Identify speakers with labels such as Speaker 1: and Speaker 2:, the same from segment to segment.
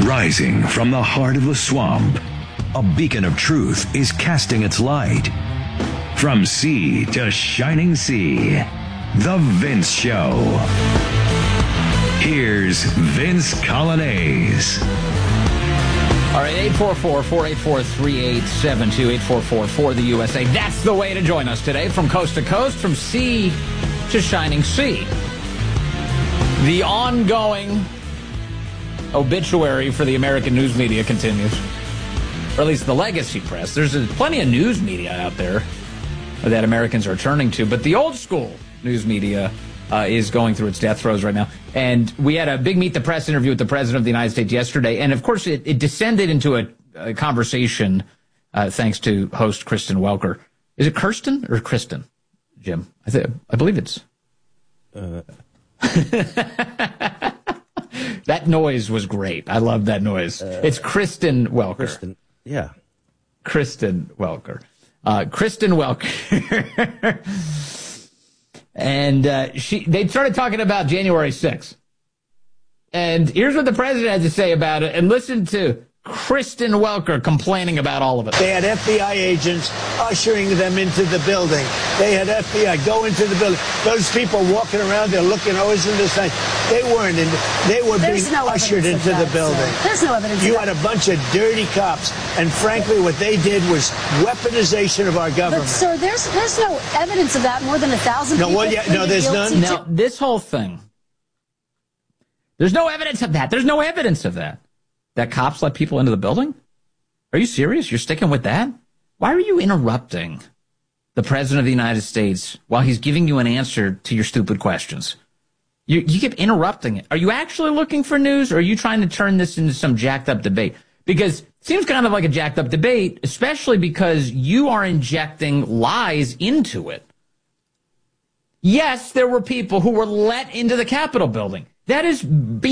Speaker 1: Rising from the heart of the swamp, a beacon of truth is casting its light. From sea to shining sea, The Vince Show. Here's Vince Coglianese.
Speaker 2: All right, 844-484-3872, 844 the USA. That's the way to join us today, from coast to coast, from sea to shining sea. The ongoing obituary for the American news media continues, or at least the legacy press. There's plenty of news media out there that Americans are turning to, but the old school news media is going through its death throes right now. And we had a big Meet the Press interview with the President of the United States yesterday, and of course it descended into a conversation thanks to host Kristen Welker. Is it Kirsten or Kristen, Jim? I believe it's... That noise was great. I love that noise. It's Kristen Welker.
Speaker 3: Kristen, yeah.
Speaker 2: Kristen Welker. Kristen Welker. And they started talking about January 6th. And here's what the president had to say about it. And listen to Kristen Welker complaining about all of it.
Speaker 4: They had FBI agents ushering them into the building. They had FBI go into the building. Those people walking around, they're looking always in the side. They weren't in. They were being ushered into the building.
Speaker 5: There's no evidence.
Speaker 4: You had a bunch of dirty cops, and frankly, what they did was weaponization of our government.
Speaker 5: But sir, there's no evidence of that. More than 1,000 people.
Speaker 4: No, there's none.
Speaker 2: Now, this whole thing. There's no evidence of that. There's no evidence of that. That cops let people into the building? Are you serious? You're sticking with that? Why are you interrupting the President of the United States while he's giving you an answer to your stupid questions? You keep interrupting it. Are you actually looking for news, or are you trying to turn this into some jacked up debate? Because it seems kind of like a jacked up debate, especially because you are injecting lies into it. Yes, there were people who were let into the Capitol building. That is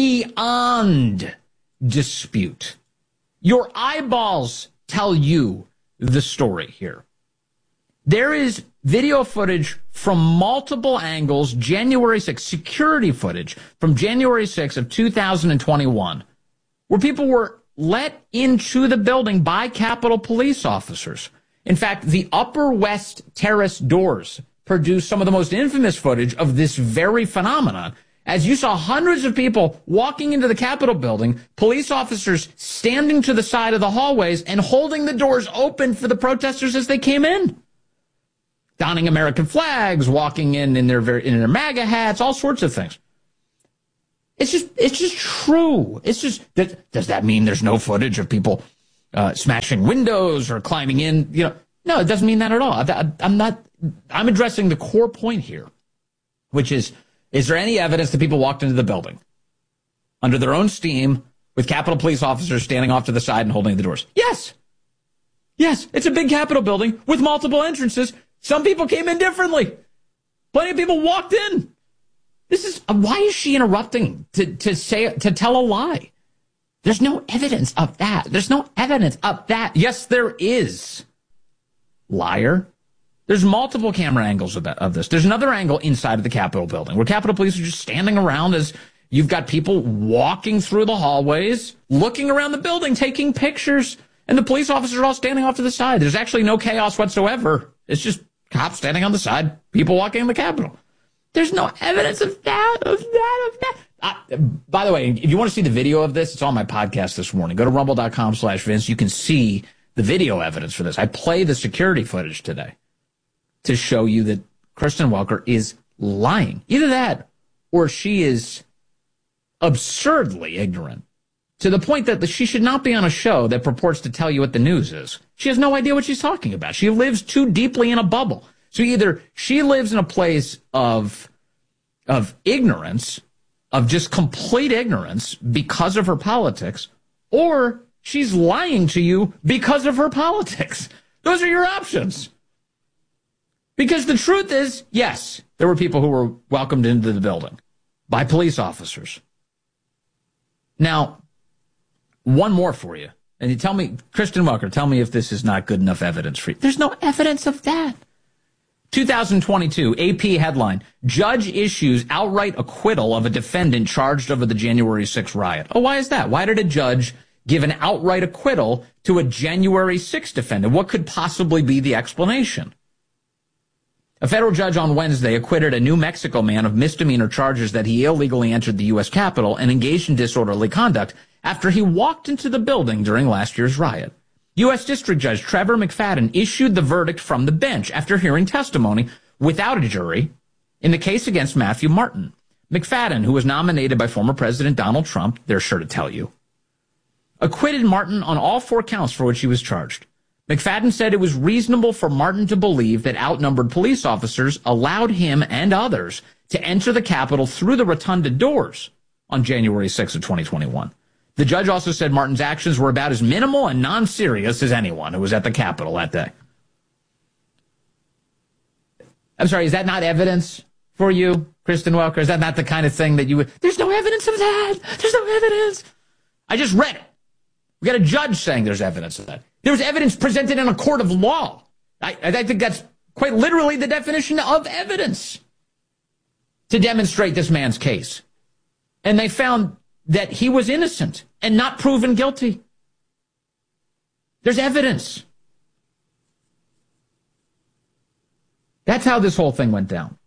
Speaker 2: beyond dispute. Your eyeballs tell you the story here. There is video footage from multiple angles, January 6th, security footage from January 6th of 2021, where people were let into the building by Capitol police officers. In fact, the Upper West Terrace doors produced some of the most infamous footage of this very phenomenon. As you saw hundreds of people walking into the Capitol building, police officers standing to the side of the hallways and holding the doors open for the protesters as they came in. Donning American flags, walking in their MAGA hats, all sorts of things. It's just true. It's just, does that mean there's no footage of people smashing windows or climbing in? No, it doesn't mean that at all. I'm addressing the core point here, which is there any evidence that people walked into the building under their own steam with Capitol police officers standing off to the side and holding the doors? Yes. Yes, it's a big Capitol building with multiple entrances. Some people came in differently. Plenty of people walked in. Why is she interrupting to tell a lie? There's no evidence of that. There's no evidence of that. Yes, there is. Liar. There's multiple camera angles of this. There's another angle inside of the Capitol building where Capitol Police are just standing around as you've got people walking through the hallways, looking around the building, taking pictures, and the police officers are all standing off to the side. There's actually no chaos whatsoever. It's just cops standing on the side, people walking in the Capitol. There's no evidence of that. By the way, if you want to see the video of this, it's on my podcast this morning. Go to rumble.com/Vince. You can see the video evidence for this. I play the security footage today to show you that Kristen Welker is lying. Either that or she is absurdly ignorant to the point that she should not be on a show that purports to tell you what the news is. She has no idea what she's talking about. She lives too deeply in a bubble. So either she lives in a place of ignorance, of just complete ignorance because of her politics, or she's lying to you because of her politics. Those are your options. Because the truth is, yes, there were people who were welcomed into the building by police officers. Now, one more for you. And you tell me, Kristen Welker, tell me if this is not good enough evidence for you. There's no evidence of that. 2022, AP headline, judge issues outright acquittal of a defendant charged over the January 6th riot. Oh, why is that? Why did a judge give an outright acquittal to a January 6th defendant? What could possibly be the explanation? A federal judge on Wednesday acquitted a New Mexico man of misdemeanor charges that he illegally entered the U.S. Capitol and engaged in disorderly conduct after he walked into the building during last year's riot. U.S. District Judge Trevor McFadden issued the verdict from the bench after hearing testimony without a jury in the case against Matthew Martin. McFadden, who was nominated by former President Donald Trump, they're sure to tell you, acquitted Martin on all 4 counts for which he was charged. McFadden said it was reasonable for Martin to believe that outnumbered police officers allowed him and others to enter the Capitol through the rotunda doors on January 6th of 2021. The judge also said Martin's actions were about as minimal and non-serious as anyone who was at the Capitol that day. I'm sorry, is that not evidence for you, Kristen Welker? Is that not the kind of thing that you would... There's no evidence of that. There's no evidence. I just read it. We got a judge saying there's evidence of that. There was evidence presented in a court of law. I think that's quite literally the definition of evidence to demonstrate this man's case. And they found that he was innocent and not proven guilty. There's evidence. That's how this whole thing went down.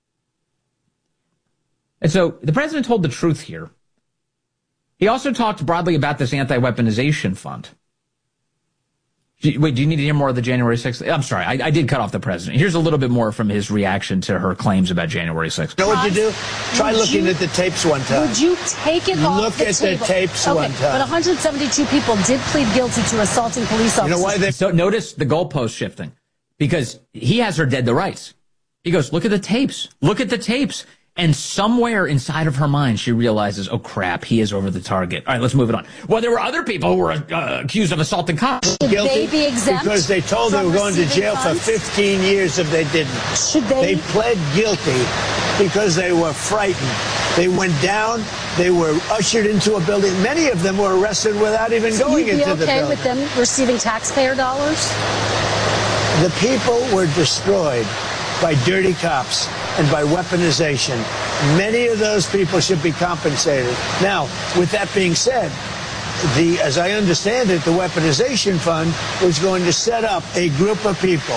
Speaker 2: And so the president told the truth here. He also talked broadly about this anti-weaponization fund. Wait, do you need to hear more of the January 6th? I'm sorry, I did cut off the president. Here's a little bit more from his reaction to her claims about January 6th.
Speaker 4: You know what you do? Try looking at the tapes one time.
Speaker 5: Would you take it off the table?
Speaker 4: Look at the tapes one time.
Speaker 5: But 172 people did plead guilty to assaulting police officers.
Speaker 4: You know why
Speaker 2: So notice the goalpost shifting, because he has her dead to rights. He goes, look at the tapes. Look at the tapes. And somewhere inside of her mind, she realizes, oh, crap, he is over the target. All right, let's move it on. Well, there were other people who were accused of assaulting cops.
Speaker 5: Should they be exempt?
Speaker 4: Because they told they were going to jail for 15 years if they didn't.
Speaker 5: Should they?
Speaker 4: They pled guilty because they were frightened. They went down. They were ushered into a building. Many of them were arrested without even going into the building.
Speaker 5: You'd be okay with them receiving taxpayer dollars?
Speaker 4: The people were destroyed by dirty cops and by weaponization. Many of those people should be compensated. Now, with that being said, as I understand it, the weaponization fund was going to set up a group of people,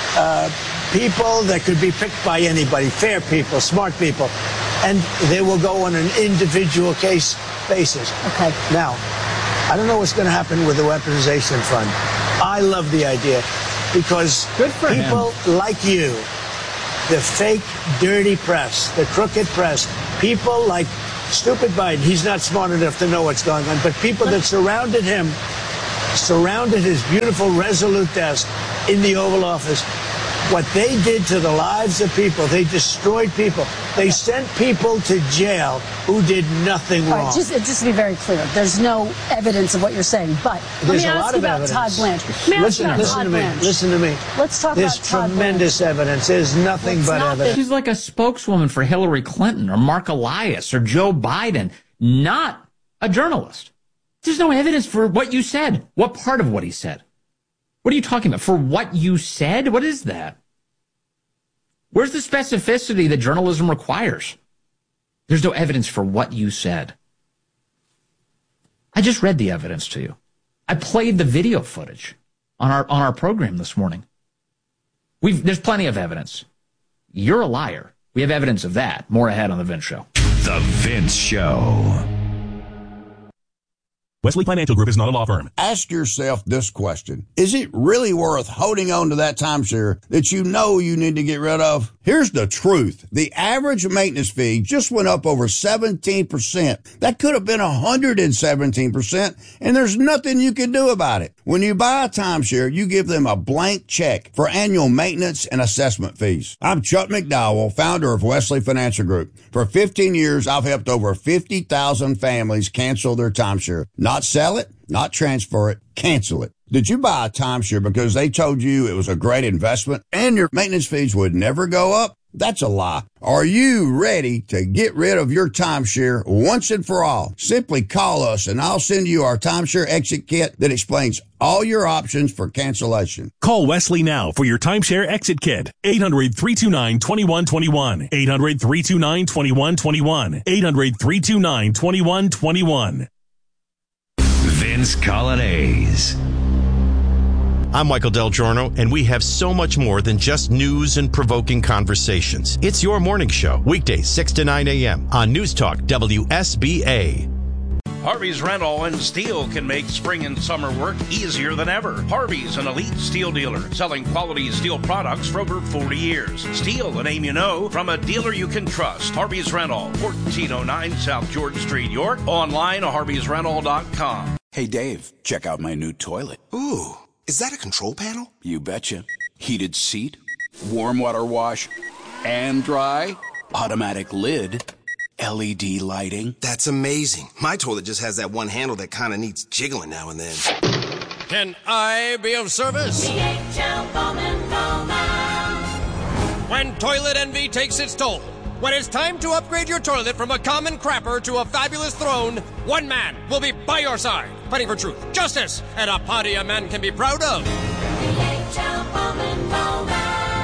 Speaker 4: people that could be picked by anybody, fair people, smart people, and they will go on an individual case basis.
Speaker 5: Okay.
Speaker 4: Now, I don't know what's going to happen with the weaponization fund. I love the idea because people like you, the fake, dirty press, the crooked press, people like stupid Biden, he's not smart enough to know what's going on, but people that surrounded him, surrounded his beautiful, resolute desk in the Oval Office, what they did to the lives of people, they destroyed people. They sent people to jail who did nothing wrong.
Speaker 5: All right, just to be very clear, there's no evidence of what you're saying, but
Speaker 4: there's
Speaker 5: let me ask you about Todd Blanche.
Speaker 4: Listen to me.
Speaker 5: Let's talk
Speaker 4: There's
Speaker 5: about Todd
Speaker 4: tremendous evidence. There's nothing but evidence.
Speaker 2: She's like a spokeswoman for Hillary Clinton or Mark Elias or Joe Biden, not a journalist. There's no evidence for what you said. What part of what he said? What are you talking about? For what you said? What is that? Where's the specificity that journalism requires? There's no evidence for what you said. I just read the evidence to you. I played the video footage on our program this morning. There's plenty of evidence. You're a liar. We have evidence of that. More ahead on The Vince Show.
Speaker 1: The Vince Show.
Speaker 3: Wesley Financial Group is not a law firm.
Speaker 6: Ask yourself this question. Is it really worth holding on to that timeshare that you know you need to get rid of? Here's the truth. The average maintenance fee just went up over 17%. That could have been 117%, and there's nothing you can do about it. When you buy a timeshare, you give them a blank check for annual maintenance and assessment fees. I'm Chuck McDowell, founder of Wesley Financial Group. For 15 years, I've helped over 50,000 families cancel their timeshare. Not sell it, not transfer it, cancel it. Did you buy a timeshare because they told you it was a great investment and your maintenance fees would never go up? That's a lie. Are you ready to get rid of your timeshare once and for all? Simply call us and I'll send you our timeshare exit kit that explains all your options for cancellation.
Speaker 3: Call Wesley now for your timeshare exit kit. 800-329-2121. 800-329-2121. 800-329-2121.
Speaker 1: Vince Colonnese.
Speaker 7: I'm Michael Del Giorno, and we have so much more than just news and provoking conversations. It's your morning show, weekdays 6 to 9 a.m. on News Talk WSBA.
Speaker 8: Harvey's Rental and Steel can make spring and summer work easier than ever. Harvey's an elite steel dealer selling quality steel products for over 40 years. Steel, a name you know, from a dealer you can trust. Harvey's Rental, 1409 South George Street, York. Online, harveysrental.com.
Speaker 9: Hey, Dave, check out my new toilet.
Speaker 10: Ooh, is that a control panel?
Speaker 9: You betcha. Heated seat, warm water wash, and dry, automatic lid, LED lighting.
Speaker 10: That's amazing. My toilet just has that one handle that kind of needs jiggling now and then.
Speaker 11: Can I be of service?
Speaker 12: DHL Bowman Bowman.
Speaker 11: When toilet envy takes its toll, when it's time to upgrade your toilet from a common crapper to a fabulous throne, one man will be by your side, fighting for truth, justice, and a party a man can be proud of.
Speaker 12: DHL Bowman Bowman.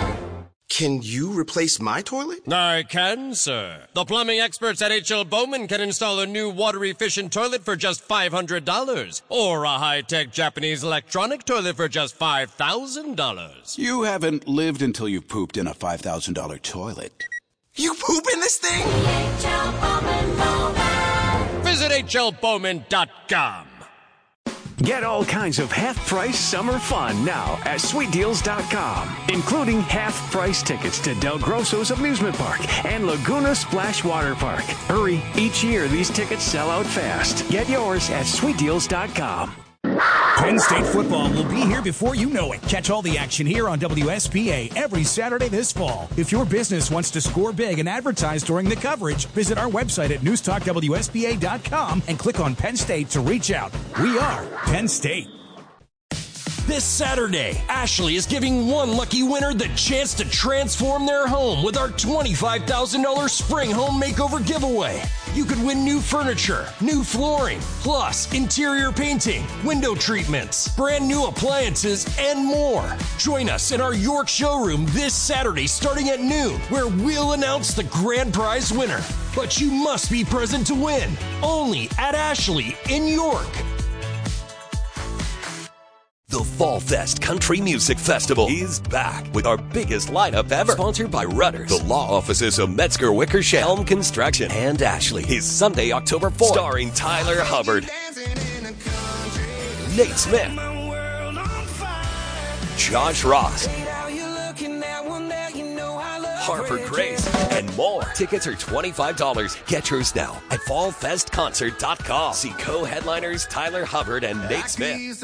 Speaker 10: Can you replace my toilet?
Speaker 11: I can, sir. The plumbing experts at H.L. Bowman can install a new water-efficient toilet for just $500, or a high-tech Japanese electronic toilet for just $5,000.
Speaker 9: You haven't lived until you've pooped in a $5,000 toilet.
Speaker 10: You poop in this thing?
Speaker 12: DHL Bowman Bowman.
Speaker 11: Visit HLBowman.com.
Speaker 13: Get all kinds of half-price summer fun now at SweetDeals.com, including half-price tickets to Del Grosso's Amusement Park and Laguna Splash Water Park. Hurry, each year these tickets sell out fast. Get yours at SweetDeals.com.
Speaker 14: Penn State football will be here before you know it. Catch all the action here on WSPA every Saturday this fall. If your business wants to score big and advertise during the coverage, visit our website at newstalkwspa.com and click on Penn State to reach out. We are Penn State.
Speaker 15: This Saturday, Ashley is giving one lucky winner the chance to transform their home with our $25,000 Spring Home Makeover giveaway. You could win new furniture, new flooring, plus interior painting, window treatments, brand new appliances, and more. Join us in our York showroom this Saturday starting at noon, where we'll announce the grand prize winner. But you must be present to win. Only at Ashley in York.
Speaker 16: The Fall Fest Country Music Festival is back with our biggest lineup ever. Sponsored by Rudders, the law offices of Metzger Wickersham, Helm Construction, and Ashley. Is Sunday, October 4th. Starring Tyler Hubbard, Nate Smith, Josh Ross, Harper Grace, and more. Tickets are $25. Get yours now at fallfestconcert.com. See co-headliners Tyler Hubbard and Nate Smith.